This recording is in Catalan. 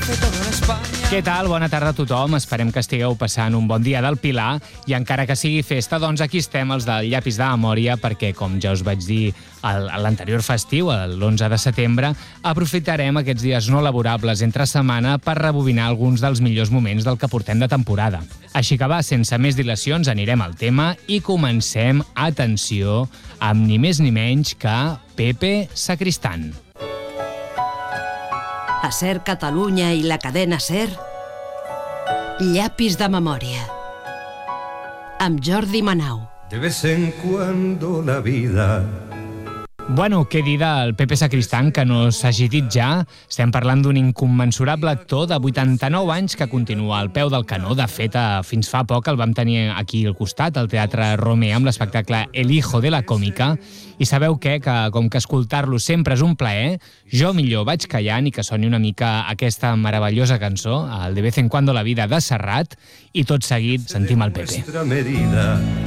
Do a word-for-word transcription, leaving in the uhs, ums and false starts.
Què tal? Bona tarda a tothom. Esperem que estigueu passant un bon dia del Pilar i encara que sigui festa, doncs aquí estem els del Llapis de Memòria perquè, com ja us vaig dir a l'anterior festiu, l'onze de setembre, aprofitarem aquests dies no laborables entre setmana per rebobinar alguns dels millors moments del que portem de temporada. Així que va, sense més dilacions, anirem al tema i comencem, atenció, amb ni més ni menys que Pepe Sacristán. A SER Catalunya i la cadena SER, Llapis de Memòria, amb Jordi Manau. De vez en cuando la vida... Bueno, què dir del Pepe Sacristán, que no s'hagi dit ja? Estem parlant d'un incommensurable actor de vuitanta-nou anys que continua al peu del canó. De fet, fins fa poc el vam tenir aquí al costat, al Teatre Romea, amb l'espectacle El hijo de la còmica. I sabeu què? Que com que escoltar-lo sempre és un plaer, jo millor vaig callant i que soni una mica aquesta meravellosa cançó, el De vez en cuando la vida de Serrat, i tot seguit sentim el Pepe.